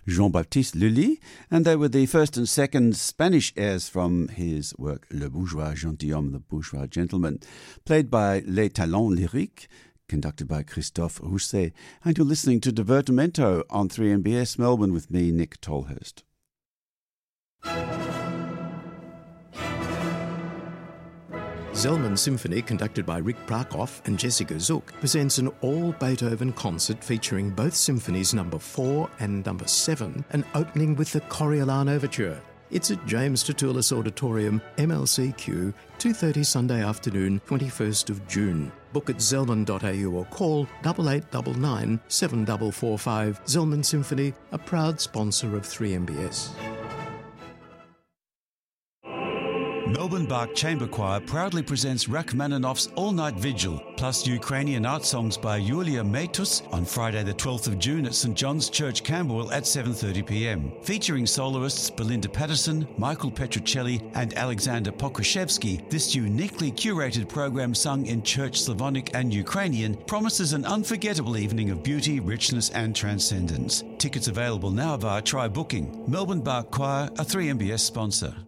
Jean-Baptiste Lully, and they were the first and second Spanish airs from his work Le Bourgeois Gentilhomme, the Bourgeois Gentleman, played by Les Talents Lyriques, conducted by Christophe Rousset. And you're listening to Divertimento on 3MBS Melbourne with me, Nick Tolhurst. Zellman Symphony, conducted by Rick Prakoff and Jessica Zook, presents an all-Beethoven concert featuring both symphonies number 4 and number 7, and opening with the Coriolan Overture. It's at James Tertulis Auditorium, MLCQ, 2:30 Sunday afternoon, 21st of June. Book at zellman.au or call 8899 7445. Zellman Symphony, a proud sponsor of 3MBS. Melbourne Bach Chamber Choir proudly presents Rachmaninoff's All-Night Vigil, plus Ukrainian art songs by Yulia Meitus on Friday the 12th of June at St John's Church, Camberwell at 7:30pm. Featuring soloists Belinda Patterson, Michael Petruccelli and Alexander Pokryshevsky, this uniquely curated program sung in Church Slavonic and Ukrainian promises an unforgettable evening of beauty, richness and transcendence. Tickets available now via Try Booking. Melbourne Bach Choir, a 3MBS sponsor.